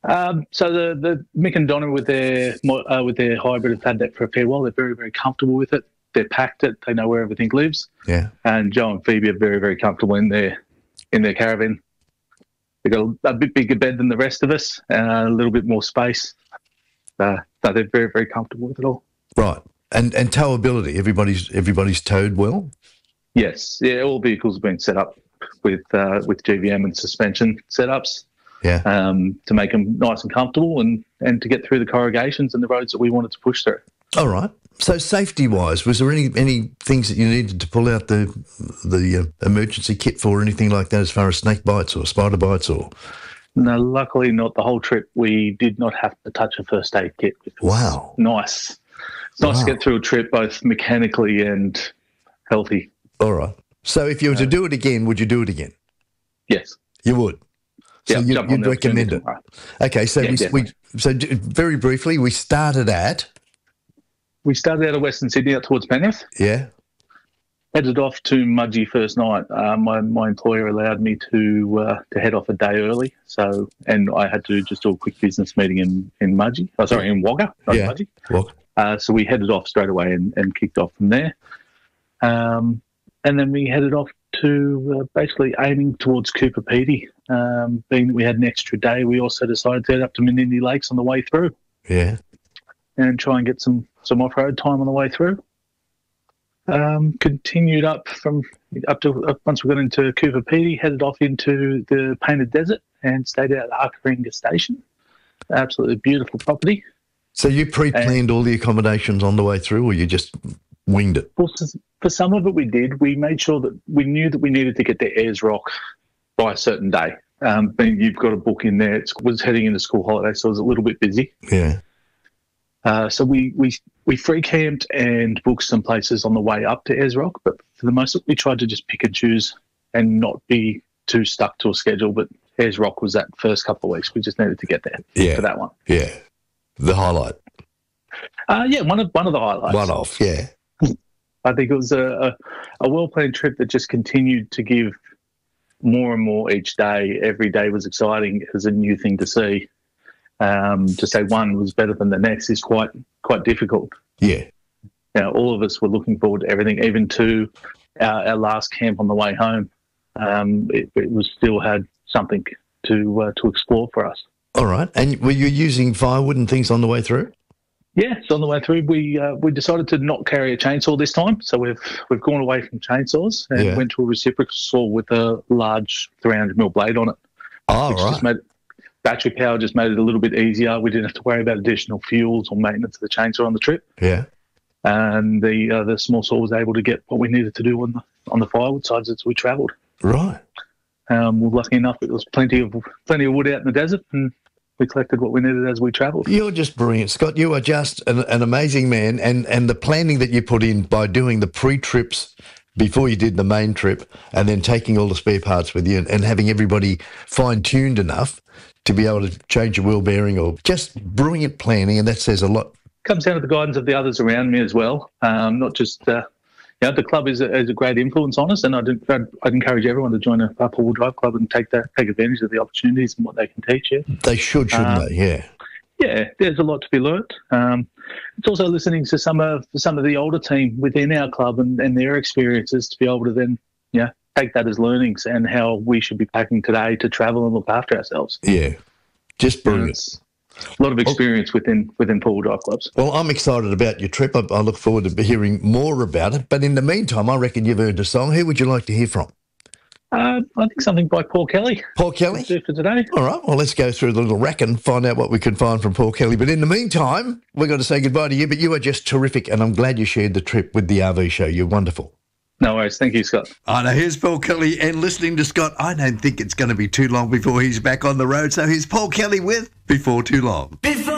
So the Mick and Donna with their hybrid have had that for a fair while. They're very, very comfortable with it. They're packed it. They know where everything lives. Yeah. And Joe and Phoebe are very, very comfortable in their caravan. They've got a bit bigger bed than the rest of us, and a little bit more space. So they're very, very comfortable with it all. Right. And towability, everybody's towed well? Yes. Yeah, all vehicles have been set up with GVM and suspension setups. Yeah. To make them nice and comfortable and to get through the corrugations and the roads that we wanted to push through. All right. So safety-wise, was there any things that you needed to pull out the emergency kit for, or anything like that, as far as snake bites or spider bites or? No, luckily not the whole trip. We did not have to touch a first aid kit. Wow. Nice. It's nice to get through a trip both mechanically and healthy. All right. So if you were to do it again, would you do it again? Yes. You would? So you'd recommend it? Okay, so so very briefly, we started out of Western Sydney out towards Penrith. Yeah. Headed off to Mudgee first night. My employer allowed me to head off a day early, and I had to just do a quick business meeting in Mudgee. Oh, sorry, in Wagga, not Mudgee. Wagga. So we headed off straight away and kicked off from there. And then we headed off to basically aiming towards Cooper Pedy. Being that we had an extra day, we also decided to head up to Menindee Lakes on the way through. Yeah. And try and get some off-road time on the way through. Continued up to once we got into Cooper Pedy, headed off into the Painted Desert and stayed out at Arkaringa Station. Absolutely beautiful property. So you pre-planned all the accommodations on the way through, or you just winged it? Well, for some of it we did. We made sure that we knew that we needed to get to Ayers Rock by a certain day. You've got a book in there. It was heading into school holidays, so it was a little bit busy. Yeah. So we free camped and booked some places on the way up to Ayers Rock, but for the most of it, we tried to just pick and choose and not be too stuck to a schedule. But Ayers Rock was that first couple of weeks. We just needed to get there for that one. Yeah. The highlight. One of the highlights. One off, yeah. I think it was a well-planned trip that just continued to give more and more each day. Every day was exciting. It was a new thing to see. To say one was better than the next is quite difficult. Yeah. Now, all of us were looking forward to everything, even to our last camp on the way home. It was still had something to explore for us. All right. And were you using firewood and things on the way through? Yeah, so on the way through, we decided to not carry a chainsaw this time. So we've gone away from chainsaws and went to a reciprocal saw with a large 300mm blade on it. Oh, right. Battery power just made it a little bit easier. We didn't have to worry about additional fuels or maintenance of the chainsaw on the trip. Yeah. And the small saw was able to get what we needed to do on the firewood sides as we travelled. Right. We're lucky enough it was plenty of wood out in the desert, and we collected what we needed as we travelled. You're just brilliant, Scott. You are just an amazing man, and the planning that you put in by doing the pre-trips before you did the main trip and then taking all the spare parts with you and having everybody fine-tuned enough to be able to change a wheel bearing, or just brilliant planning, and that says a lot. Comes down to the guidance of the others around me as well, not just... the club is a great influence on us, and I'd encourage everyone to join a four-wheel drive club and take advantage of the opportunities and what they can teach you. They shouldn't they? Yeah. Yeah, there's a lot to be learnt. It's also listening to some of the older team within our club and their experiences to be able to then take that as learnings and how we should be packing today to travel and look after ourselves. Yeah, just brilliant. A lot of experience within four-wheel drive clubs. Well, I'm excited about your trip. I look forward to hearing more about it. But in the meantime, I reckon you've earned a song. Who would you like to hear from? I think something by Paul Kelly. Paul Kelly? Let's do for today. All right. Well, let's go through the little rack and find out what we can find from Paul Kelly. But in the meantime, we're going to say goodbye to you. But you are just terrific, and I'm glad you shared the trip with the RV show. You're wonderful. No worries. Thank you, Scott. I know. Here's Paul Kelly, and listening to Scott, I don't think it's going to be too long before he's back on the road. So here's Paul Kelly with Before Too Long.